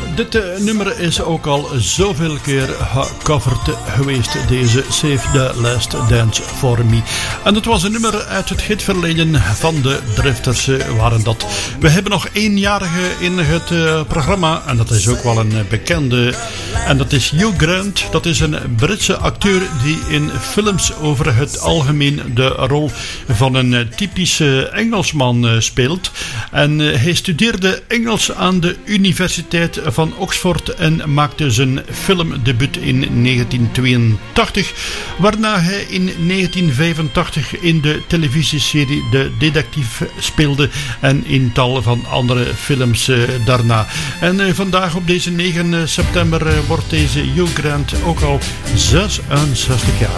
Dit nummer is ook al zoveel keer gecoverd geweest, deze Save the Last Dance for Me. En dat was een nummer uit het hitverleden van de Drifters waren dat. We hebben nog eenjarige in het programma en dat is ook wel een bekende. En dat is Hugh Grant, dat is een Britse acteur die in films over het algemeen de rol van een typische Engelsman speelt. En hij studeerde Engels aan de Universiteit van Oxford en maakte zijn filmdebuut in 1982, waarna hij in 1985 in de televisieserie De Detective speelde en in tal van andere films daarna. En vandaag op deze 9 september wordt deze Hugh Grant ook al 66 jaar.